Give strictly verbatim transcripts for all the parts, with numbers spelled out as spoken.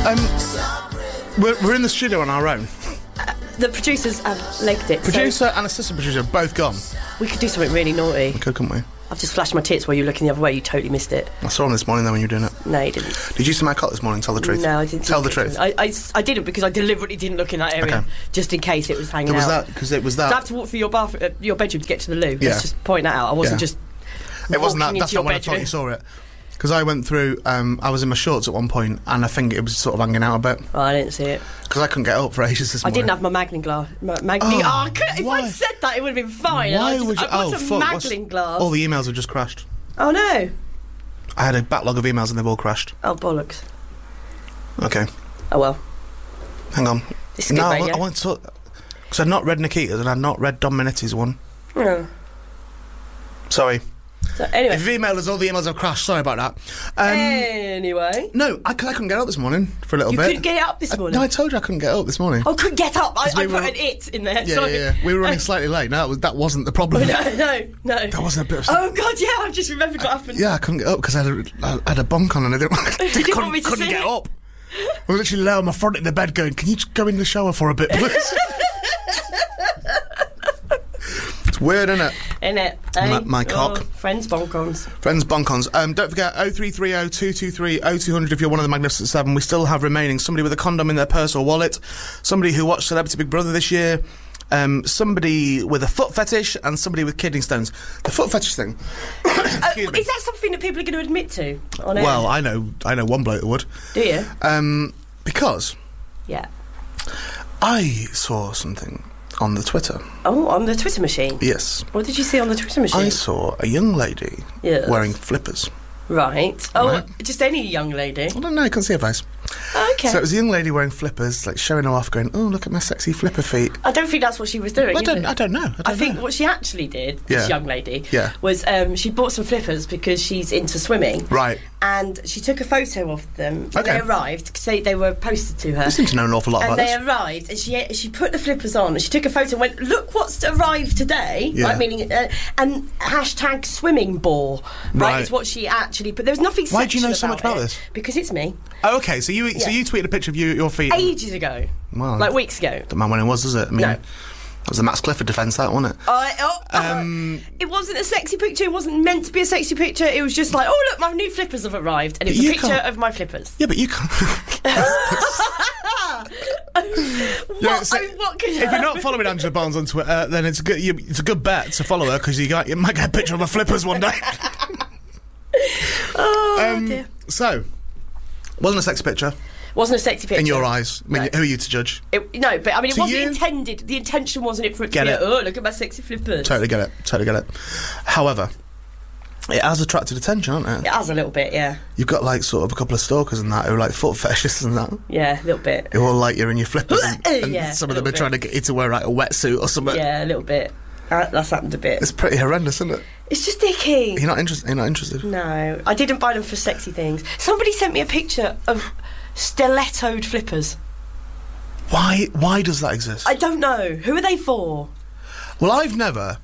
Um, we're, we're in the studio on our own. Uh, the producers have legged it. Producer so and assistant producer are both gone. we could do something really naughty. We could, couldn't we? I've just flashed my tits while you were looking the other way. You totally missed it. I saw him this morning though when you were doing it. No, you didn't. Did you see my cock this morning? Tell the truth. No, I didn't. Tell the truth. I, I, I didn't because I deliberately didn't look in that area, Okay. just in case it was hanging There was out. that, because it was that. So I have to walk through your bath, uh, your bedroom to get to the loo. Yeah. Let's just point that out. I wasn't Yeah. just. It wasn't that. walking That's into not your when I thought bedroom. you saw it. Because I went through. Um, I was in my shorts at one point, and I think it was sort of hanging out a bit. Oh, I didn't see it. Because I couldn't get up for ages this I morning. didn't have my Maglin glass. Ma- Maglin. Oh, Oh, I could, if why? I'd said that, it would have been fine. Why I just, would you? I want Oh, a fuck! what's- Maglin glass. All the emails have just crashed. Oh no. I had a backlog of emails and they've all crashed. Oh bollocks. Okay, Oh well. hang on. This is no, good I, radio. want- I want to. Because I'd not read Nikita's and I'd not read Dom Minetti's one. Oh. Sorry. So anyway. If you've emailed us, all the emails have crashed. Sorry about that. Um, anyway. No, I, c- I couldn't get up this morning for a little You bit. couldn't get up this I- morning. no, I told you I couldn't get up this morning. Oh, couldn't get up. I, we I put were- an it in there. yeah, Sorry. yeah, yeah. We were running slightly late. No, that, was, that wasn't the problem. No, no, no. That wasn't a bit of... Oh God, yeah. I just remembered what happened. Yeah, I couldn't get up because I, had a- I had a bonk on and I didn't, I Did you couldn't, want me to couldn't see get it? up. I was literally lay on my front in the bed going, can you just go in the shower for a bit, please? It's weird, isn't it? In it. My- eh? my cock. Oh, friends bonkons. Friends, bonkons. Um, don't forget oh three three oh, two two three, oh two hundred if you're one of the Magnificent Seven. We still have remaining somebody with a condom in their purse or wallet, somebody who watched Celebrity Big Brother this year, um, somebody with a foot fetish, and somebody with kidney stones. The foot fetish thing. Uh, Excuse me. is that something that people are going to admit to on air? Well, I know, I know one bloke that would. Do you? Um, because Yeah. I saw something on the Twitter. Oh, on the Twitter machine. Yes. What did you see on the Twitter machine? I saw a young lady Yes. wearing flippers. Right. Oh, Right. just any young lady. I don't know, I can't see her face. Okay. So it was a young lady wearing flippers, like showing her off, going, oh, look at my sexy flipper feet. I don't think that's what she was doing. Well, I is don't, it? I don't know. I, don't I think know. what she actually did, this Yeah. young lady, Yeah. was um, she bought some flippers because she's into swimming. Right. And she took a photo of them when Okay. they arrived, because they, they were posted to her. I seem to know an awful lot And about they this. arrived, and she she put the flippers on, and she took a photo and went, look what's arrived today, Yeah. like, meaning, uh, and hashtag swimming ball, right, Right. is what she actually put. There was nothing Why do you sexual know so much about it, this? Because it's me. Oh, okay, so you so Yeah. you tweeted a picture of you, your feet. Ages ago. Well, Like weeks ago. don't mind when it was, does it? I mean, No. that was the Max Clifford defence, that, wasn't it? I, oh, Um, uh, it wasn't a sexy picture. It wasn't meant to be a sexy picture. It was just like, oh look, my new flippers have arrived, and it was a You picture can't- of my flippers. Yeah, but you can't... What? Yeah, so I mean, what could if you're not following Angela Barnes on Twitter, then it's a good, you, it's a good bet to follow her, because you, got- you might get a picture of her flippers one day. Oh Um, dear. So, wasn't a sexy picture Wasn't a sexy picture in your eyes. I mean, No. who are you to judge? It, no, but I mean, it To wasn't you- intended. The intention wasn't it for it to Get be, it. oh, look at my sexy flippers. Totally get it. Totally get it. However, it has attracted attention, hasn't it? It has a little bit, yeah. You've got like sort of a couple of stalkers and that who are like foot fetishists and that. Yeah, a little bit. Who all like you're in your flippers and, and Yeah, some of a them are little trying to get you to wear like a wetsuit or something. Yeah, a little bit. Uh, that's happened a bit. It's pretty horrendous, isn't it? It's just icky. You're not interested. You're not interested. No, I didn't buy them for sexy things. Somebody sent me a picture of stilettoed flippers. Why? Why does that exist? I don't know. Who are they for? Well, I've never.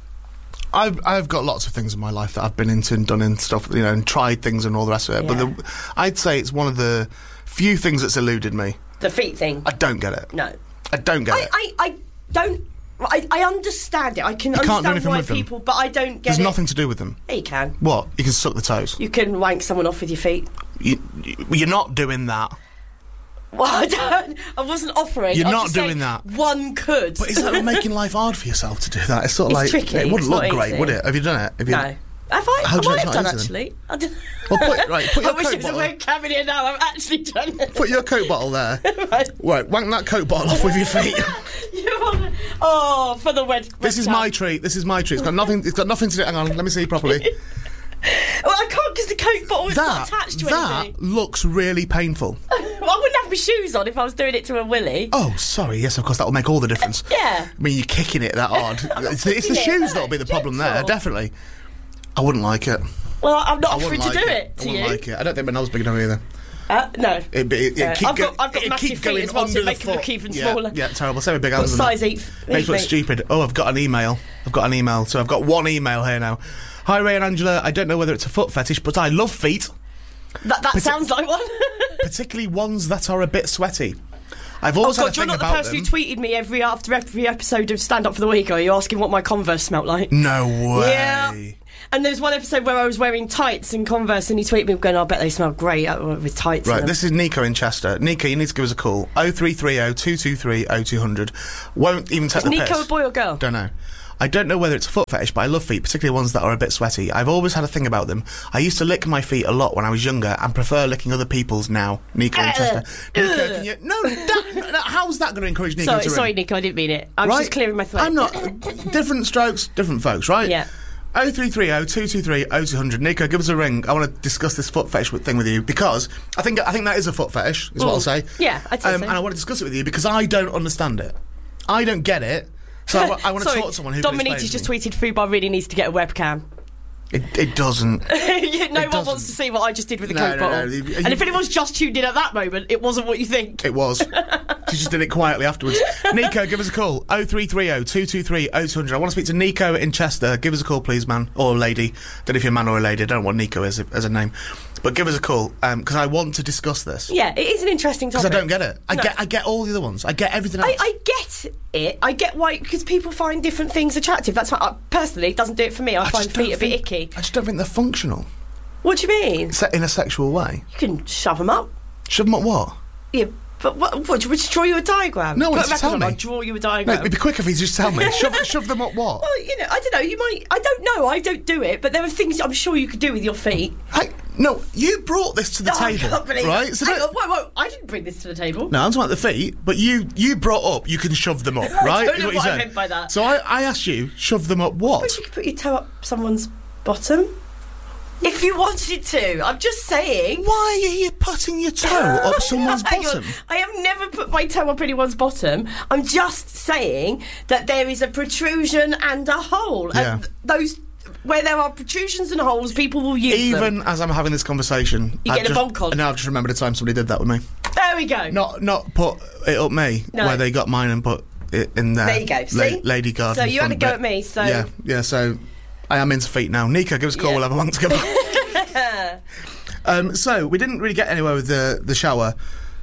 I've I've got lots of things in my life that I've been into and done and stuff, you know, and tried things and all the rest of it. But Yeah. the, I'd say it's one of the few things that's eluded me. The feet thing. I don't get it. No. I don't get I, it. I, I don't... I, I understand it. I can You can't do understand anything why with them. people... But I don't get There's it. nothing to do with them. Yeah, you can. What? You can suck the toes. You can wank someone off with your feet. You, you, you're not doing that. Well, I don't... I wasn't offering. You're I was not just doing saying that. One could. But is that making life hard for yourself to do that? It's sort of It's like tricky, it wouldn't it's look not great, easy. would it? Have you done it? Have you? No. Have I? How I do you might know have it's done, not easy actually. I, did... Well, put, right, put I your wish Coke it was a bottle. webcam in here now. I've actually done it. Put your Coke bottle there. Right. Right, wank that Coke bottle off with your feet. You want... Oh, for the web. This is webcam. my treat. This is my treat. It's got nothing. It's got nothing to do. Hang on, let me see properly. Well, I can't because the Coke bottle is That not attached to that anything. looks really painful. Well, I wouldn't have my shoes on if I was doing it to a willy. Oh, sorry. Yes, of course that will make all the difference. Yeah. I mean, you're kicking it that hard. It's, the- it's the Yeah, shoes no, that'll be the problem there. gentle. Definitely. I wouldn't like it. Well, I'm not I offering wouldn't to like do it. it, I to wouldn't you. like it. I don't think my nose big enough either. Uh, no. It, it, Uh, it keep I've go- got- I've got it'd massive keep feet going as well, so under it the makes me look foot. even yeah, smaller. Yeah, terrible. Same with big Got hands. and size that. eight. Makes me look feet. stupid. Oh, I've got an email. I've got an email. So I've got one email here now. Hi, Ray and Angela. I don't know whether it's a foot fetish, but I love feet. That, that Partic- sounds like one. particularly ones that are a bit sweaty. I've always Oh had God, a you're thing not the about person them. who tweeted me every after every episode of Stand Up for the Week. Are you asking what my Converse smelt like? No way. Yeah. And there's one episode where I was wearing tights and Converse, and he tweeted me going, "I bet they smell great uh, with tights." Right, and this is Nico in Chester. Nico, you need to give us a call. oh three three oh, two two three, oh two hundred. Won't even take Is the Nico piss. a boy or girl? Don't know. I don't know whether it's a foot fetish, but I love feet, particularly ones that are a bit sweaty. I've always had a thing about them. I used to lick my feet a lot when I was younger and prefer licking other people's now. Nico in Chester. Nico, can you... No, that, no, how's that going to encourage Nico Sorry, to sorry, ring? Nico, I didn't mean it. I was Right? just clearing my throat. I'm not... Different strokes, different folks, right? Yeah. oh three three oh, two two three, oh two hundred. Nico, give us a ring. I want to discuss this foot fetish thing with you because I think I think that is a foot fetish, is what I'll say. Yeah, I'd say um, so. And I want to discuss it with you because I don't understand it. I don't get it. So I, I want to Sorry, talk to someone who can Dominique's explain just to me. tweeted Fubar really needs to get a webcam. It, it doesn't. Yeah, no It one wants doesn't. to see what I just did with the No, Coke no, bottle. no, you- And if anyone's just tuned in at that moment, it wasn't what you think. It was. She just did it quietly afterwards. Nico, give us a call. oh three three oh, two two three, oh two hundred. I want to speak to Nico in Chester. Give us a call, please, man. Or lady. Don't know if you're a man or a lady. I don't know what Nico is as a name. But give us a call, because I want to discuss this. Yeah, it is an interesting Because topic. I don't get it. I No. get I get all the other ones. I get everything else. I, I get it. I get why, because people find different things attractive. That's why, I, personally, it doesn't do it for me. I, I find just don't feet a bit think- icky. I just don't think they're functional. What do you mean? Se- in a sexual way. You can shove them up. Shove them up what? Yeah, but what? What? Do you want to draw you a diagram? No, Put just a record tell on, me. I'll draw you a No, diagram. it'd be quicker if you just tell me. shove, shove them up what? Well, you know, I don't know. You might. I don't know. I don't do it, but there are things I'm sure you could do with your feet. I, no, you brought this to the Oh, I table, can't believe right? it. So Hang don't- on, whoa, whoa! I didn't bring this to the table. No, I'm talking about the feet, but you you brought up you can shove them up, I right? don't Is know you what I said. meant by that. So I, I asked you, shove them up what? But you could put your toe up someone's bottom if you wanted to. I'm just saying. Why are you putting your toe up someone's Hang on. bottom? I have never put my toe up anyone's bottom. I'm just saying that there is a protrusion and a hole. Yeah. And th- those where there are protrusions and holes, people will use Even them. as I'm having this conversation, You I've get a just, bonk on. Now I've just remembered a time somebody did that with me. There we go. Not not put it up me, No. where they got mine and put it in there. There you go, see? Lady Garden. So you had front a go bit. at me, so- yeah, yeah. So I am into feet now. Nico, give us a call. Yeah. We'll have a wank together. um, so we didn't really get anywhere with the the shower.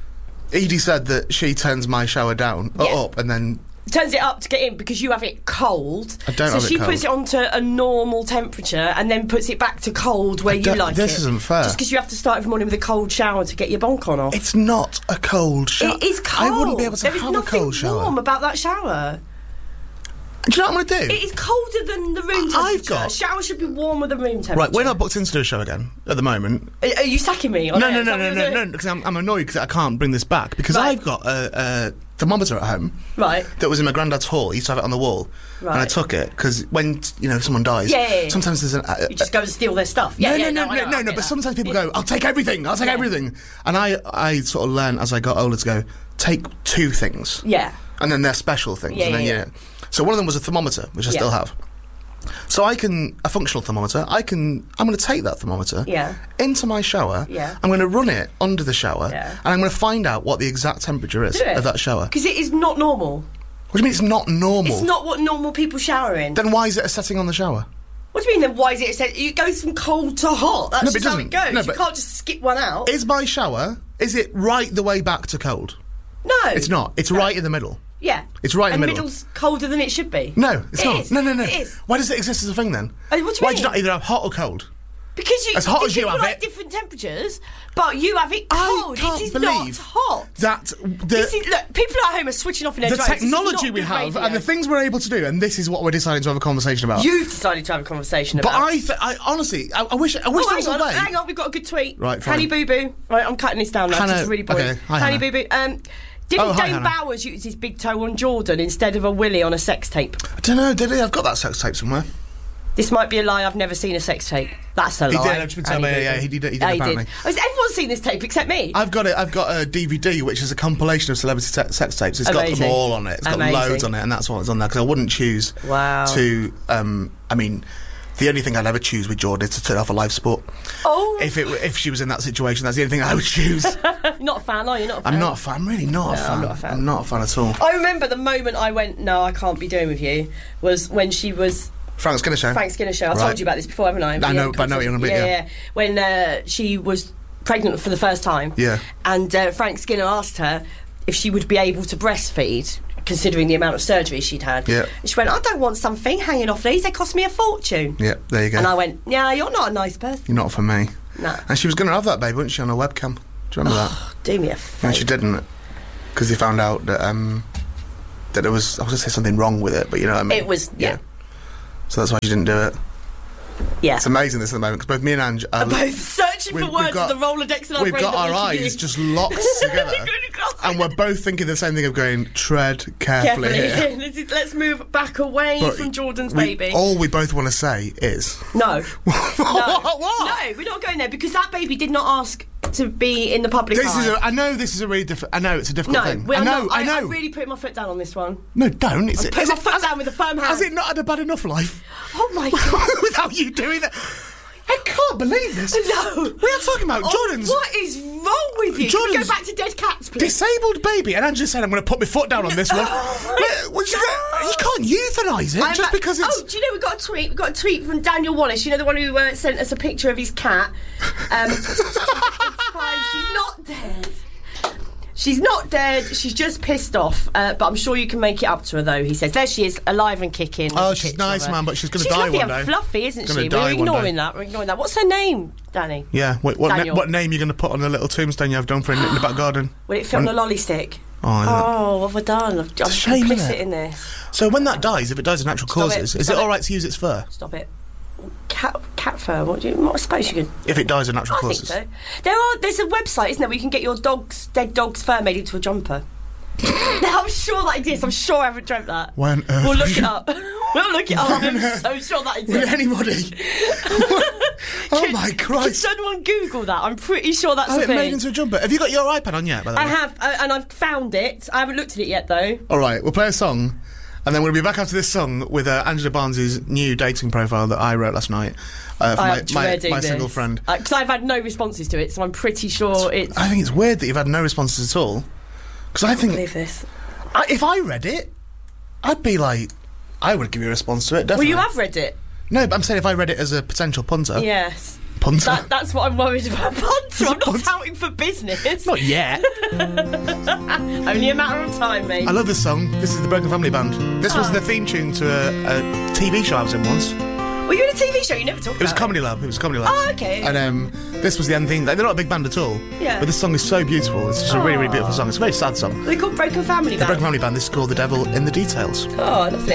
Edie said that she turns my shower down, or Yeah. up, and then Turns it up to get in because you have it cold. I don't so have it she cold. puts it onto a normal temperature and then puts it back to cold where you don't- like this it. isn't fair. Just because you have to start every morning with a cold shower to get your bonk on off. it's not a cold shower. It is cold. I wouldn't be able to There is have a nothing cold shower. warm about that shower. Do you know what I'm going to do? It is colder than the room temperature. I've got- A shower should be warmer than room temperature. Right, we're not booked in to do a show again at the moment. Are, are you sacking me? on No, air? no, Is no, that no, what no, you're no, doing? because I'm, I'm annoyed because I can't bring this back because Right. I've got a, a thermometer at home Right. that was in my granddad's hall. He used to have it on the wall, and I Right. took it because when you know someone dies, Yeah, yeah, yeah. sometimes there's an. Uh, You just go and steal their stuff. Yeah, no, yeah, no, no, I no, know, no, I no. get But that. sometimes people Yeah. go, "I'll take everything. I'll take Yeah. everything," and I, I sort of learned as I got older to go, take two things, Yeah. and then they're special things, Yeah, and then yeah, you yeah. know. So one of them was a thermometer, which I Yeah. still have. So I can a functional thermometer. I can. I'm going to take that thermometer Yeah. into my shower. Yeah. I'm going to run it under the shower, Yeah. and I'm going to find out what the exact temperature is Do it. of that shower. Because it is not normal. What do you mean it's not normal? It's not what normal people shower in. Then why is it a setting on the shower? What do you mean then why is it said it goes from cold to hot? That's No, but just it how it doesn't. goes. No, You but- can't just skip one out. Is my shower? Is it right the way back to cold? No. It's not. It's right in the middle. Yeah. It's right in and the middle. middle's colder than it should be. No, it's It not. is. No, no, no. It is. Why does it exist as a thing then? Uh, what do you Why mean? do you not either have hot or cold? Because you, As hot as you people have like it. different temperatures, but you have it I cold. can't it is believe not hot. That the This is, look, people at home are switching off in their the drives. This is technology not we good have radio. and the things we're able to do, and this is what we're deciding to have a conversation about. You've decided to have a conversation but about. I, th- I honestly, I, I wish, I wish Oh, there was hang a on, way. hang on, we've got a good tweet. Right, fine. Hanny Boo Boo. Right, I'm cutting this down now. 'cause Hannah- it's really boring. okay, hi, Hanny Hannah. Boo Boo. Um, didn't Oh, hi, Dane Hannah. Bowers use his big toe on Jordan instead of a willy on a sex tape? I don't know, did he? I've got that sex tape somewhere. This might be a lie. I've never seen a sex tape. That's a He lie. did, I've just been telling Hanny me, Boo yeah, Boo. he did- he did Yeah, apparently. Oh, has everyone seen this tape except me? I've got it. I've got a D V D which is a compilation of celebrity se- sex tapes. It's got Amazing. them all on it. It's got Amazing. loads on it, and that's what's on there. Because I wouldn't choose Wow. to. Um, I mean, the only thing I'd ever choose with Jordan is to turn off a live sport. Oh, If it were- if she was in that situation, that's the only thing I would choose. not a fan, are you? Not a fan. I'm not a fan. I'm really not a No, fan. I'm not a fan. I'm not a fan at all. I remember the moment I went, no, I can't be doing with you, was when she was Frank Skinner show. Frank Skinner show. I've Right. told you about this before, haven't I? I know- I know what you're on about, yeah, yeah. yeah. When uh, she was pregnant for the first time. Yeah. And uh, Frank Skinner asked her if she would be able to breastfeed, considering the amount of surgery she'd had. Yeah. And she went, I don't want something hanging off these. They cost me a fortune. Yeah, there you go. And I went, yeah, you're not a nice person. You're not for me. No. And she was going to have that baby, wasn't she, on a webcam? Do you remember that? Do me a favour. And she didn't, because they found out that um, that there was, I was going to say something wrong with it, but you know what I mean? It was, yeah. yeah. So that's why she didn't do it. Yeah. It's amazing this at the moment, because both me and Ange are both searching for words got, in the Rolodex in our We've brain got our eyes use. just locked together, and we're both thinking the same thing of going, tread carefully, carefully. here. Let's, let's move back away But from Jordan's we, baby. All we both want to say is... No. what? No. What? No, we're not going there, because that baby did not ask to be in the public This eye. is a, I know this is a really different... I know it's a difficult No, thing. we're I know, not, I know. I'm really putting my foot down on this one. No, don't. It's, Put is my it, foot has, down with a firm hand. Has it not had a bad enough life? Oh my God. Without you doing that. I can't believe this. No. We are talking about Oh, Jordan's... what is wrong with you? Can we Jordan's go back to dead cats, please? disabled baby, and Angela said, I'm going to put my foot down on this one. Oh Well, you, you can't euthanise it I'm just a- because it's... Oh, do you know we got a tweet? We got a tweet from Daniel Wallace. You know the one who uh, sent us a picture of his cat. Um, it's fine. She's not dead. She's not dead. She's just pissed off. Uh, but I'm sure you can make it up to her, though. He says there she is, alive and kicking. There's Oh, a she's picture of nice, her. man, but she's going to She's die lovely one and day. fluffy, isn't Gonna she? die We're one day. ignoring that. We're ignoring that. What's her name, Danny? Yeah, wait, what, na- Daniel. what name are you going to put on the little tombstone you have done for in, in the back garden? Will it fit on a lolly stick? Oh, yeah. Oh, what have I done? I've, I'm a shame, complicit isn't it? in this. So when that dies, if it dies of natural Stop causes, it, is stop it it. all right to use its fur? Stop it. Cat, cat fur. What do you? What I suppose you can. If it dies of natural I think causes? so. There are. There's a website, isn't there, where you can get your dog's dead dog's fur made into a jumper. I'm sure that exists. I'm sure I haven't dreamt that. Why on earth We'll would look it you- up. We'll look it up. I'm so sure that Would exists. anybody? Oh my Christ! Can someone Google that? I'm pretty sure that's Oh, a it thing. made into a jumper. Have you got your iPad on yet, by the way? I have, uh, and I've found it. I haven't looked at it yet, though. All right, we'll play a song, and then we'll be back after this song with uh, Angela Barnes' new dating profile that I wrote last night uh, for I'm my, my, dreading my this. single friend. Because I've had no responses to it, so I'm pretty sure it's. I think it's weird that you've had no responses at all. Because I think believe this. I, if I read it, I'd be like, I would give you a response to it. Well, Definitely. you have read it. No, but I'm saying if I read it as a potential punter. Yes. Punter. That, that's what I'm worried about. Punter. I'm not Punter. touting for business. Not yet. Only a matter of time, mate. I love this song. This is the Broken Family Band. This was Oh. the theme tune to a, a T V show I was in once. Were you in a T V show? You never talk It was about Comedy Lab. It was Comedy Lab. Oh, okay. And um, this was the end theme. They're not a big band at all. Yeah. But this song is so beautiful. It's just a really, really Aw. beautiful song. It's a very sad song. They're called Broken Family The Band. Broken Family Band. This is called The Devil in the Details. Oh, lovely.